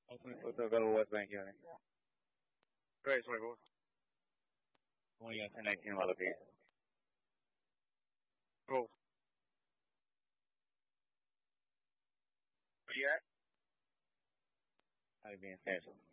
Open photo go West Bank unit. Great, sorry, boy. 1019 Wallaby. Cool. Where you at? I've been essential.